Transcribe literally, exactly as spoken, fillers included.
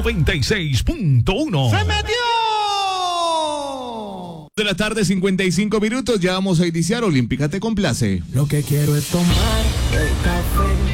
noventa y seis punto uno. ¡Se metió! De la tarde, cincuenta y cinco minutos. Ya vamos a iniciar. Olímpica te complace. Lo que quiero es tomar el café.